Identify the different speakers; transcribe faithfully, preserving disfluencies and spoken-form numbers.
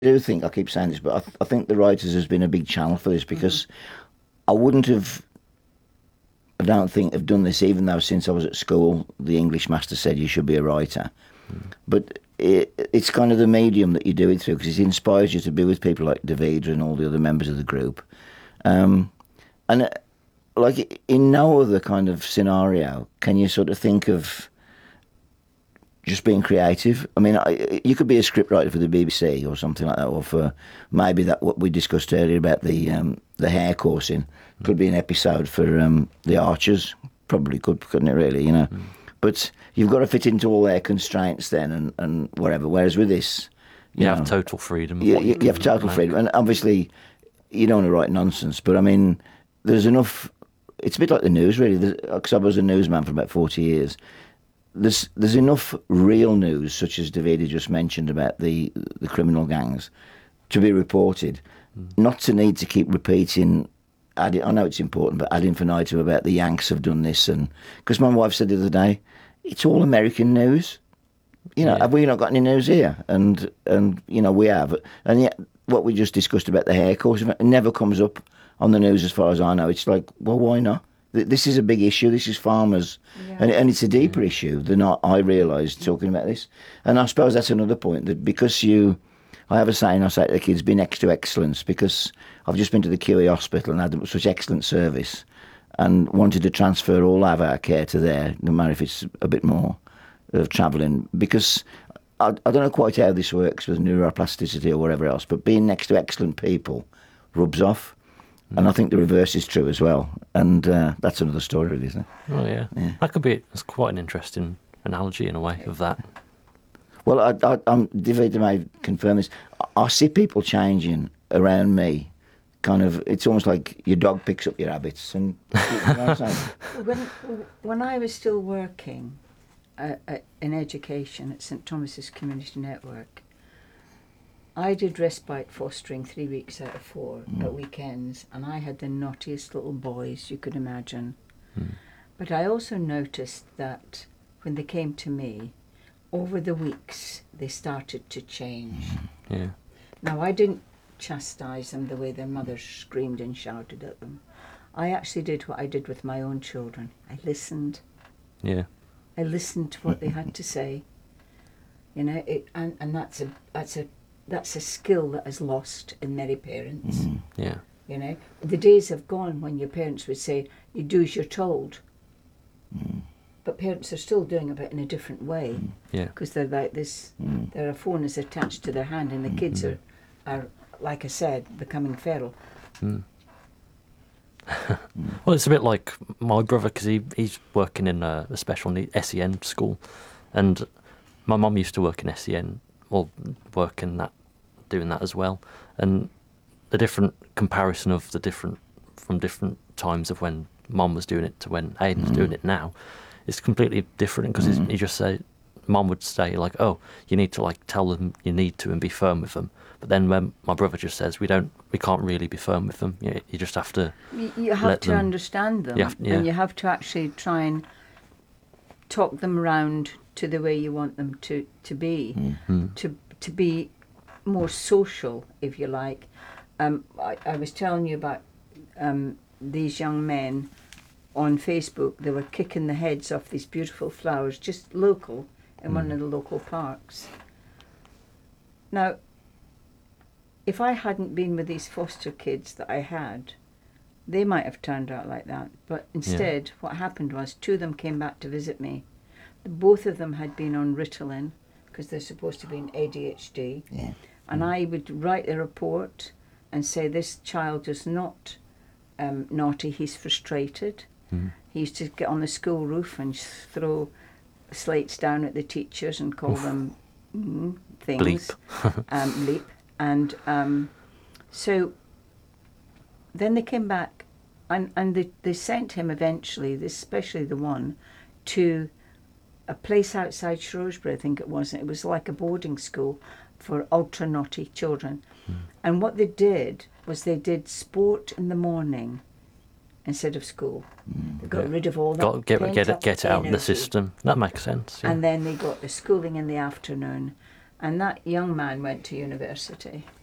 Speaker 1: do think, I keep saying this, but I, th- I think the writers has been a big channel for this because I wouldn't have, I don't think, have done this even though since I was at school, the English master said you should be a writer. But it, it's kind of the medium that you do it through because it inspires you to be with people like Davida and all the other members of the group. Um, and uh, like in no other kind of scenario can you sort of think of just being creative. I mean, I, you could be a scriptwriter for the B B C or something like that, or for maybe that what we discussed earlier about the um, the hair coursing. Could be an episode for um, the Archers. Probably could, couldn't it? Really, you know. Mm. But you've got to fit into all their constraints then, and, and whatever. Whereas with this, you,
Speaker 2: you
Speaker 1: know,
Speaker 2: have total freedom.
Speaker 1: You, you, you have total
Speaker 2: make.
Speaker 1: freedom, and obviously, you don't want to write nonsense. But I mean, there's enough. It's a bit like the news, really. Because I was a newsman for about forty years. There's there's enough real news, such as Davida just mentioned about the the criminal gangs, to be reported, mm. not to need to keep repeating. Adding, I know it's important, but ad infinitum about the Yanks have done this, and because my wife said the other day, it's all American news. You know, yeah. Have we not got any news here? And and you know we have, and yet what we just discussed about the hair course, it never comes up on the news as far as I know. It's like, well, why not? This is a big issue. This is farmers, yeah. and, and it's a deeper yeah. issue than I, I realised talking about this. And I suppose that's another point, that because you, I have a saying I say to the kids, be next to excellence, because I've just been to the Q E hospital and had such excellent service and wanted to transfer all of our care to there, no matter if it's a bit more of travelling, because I, I don't know quite how this works with neuroplasticity or whatever else, but being next to excellent people rubs off. And I think the reverse is true as well. And uh, that's another story, really, isn't it?
Speaker 2: Oh, yeah. yeah. That could be it's quite an interesting analogy in a way of that.
Speaker 1: Well, I, I, I'm, Davida may confirm this. I, I see people changing around me. Kind of, it's almost like your dog picks up your habits. And you know what I'm saying?
Speaker 3: When, when I was still working uh, uh, in education at St Thomas's Community Network, I did respite fostering three weeks out of four mm. at weekends, and I had the naughtiest little boys you could imagine. Mm. But I also noticed that when they came to me, over the weeks, they started to change.
Speaker 2: Mm. Yeah.
Speaker 3: Now, I didn't chastise them the way their mothers screamed and shouted at them. I actually did what I did with my own children. I listened.
Speaker 2: Yeah.
Speaker 3: I listened to what they had to say. You know, it, and, and that's a that's a That's a skill that is lost in many parents.
Speaker 2: Mm, yeah.
Speaker 3: You know, the days have gone when your parents would say, you do as you're told. Mm. But parents are still doing it in a different way.
Speaker 2: Mm. Yeah.
Speaker 3: Because they're like this, mm. their phone is attached to their hand and the kids mm-hmm. are, are, like I said, becoming feral.
Speaker 2: Mm. Well, it's a bit like my brother, because he, he's working in a, a special need S E N school. And my mum used to work in S E N, or work in that, doing that as well, and the different comparison of the different from different times of when Mum was doing it to when Aidan's mm. doing it now is completely different, because mm. he just say, Mum would say like, oh, you need to like tell them you need to and be firm with them, but then when my brother just says we don't, we can't really be firm with them. You, you just have to.
Speaker 3: You, you have to them, understand them, you have, yeah. and you have to actually try and talk them around to the way you want them to, to be, mm-hmm. to to be more social, if you like. Um, I, I was telling you about um, these young men on Facebook. They were kicking the heads off these beautiful flowers, just local, in mm. one of the local parks. Now, if I hadn't been with these foster kids that I had, they might have turned out like that. But instead, yeah. what happened was two of them came back to visit me. Both of them had been on Ritalin, because they're supposed to be in A D H D.
Speaker 1: Yeah.
Speaker 3: And mm. I would write a report and say, this child is not um, naughty, he's frustrated. Mm. He used to get on the school roof and throw slates down at the teachers and call Oof. them mm, things.
Speaker 2: Bleep.
Speaker 3: um, bleep. And um, so then they came back, and, and they, they sent him eventually, especially the one, to a place outside Shrewsbury, I think it was. It was like a boarding school for ultra naughty children. Mm. And what they did was they did sport in the morning instead of school. Mm. They got yeah. rid of all that.
Speaker 2: Got, get get it get it out of the system. That makes sense. Yeah.
Speaker 3: And then they got the schooling in the afternoon. And that young man went to university.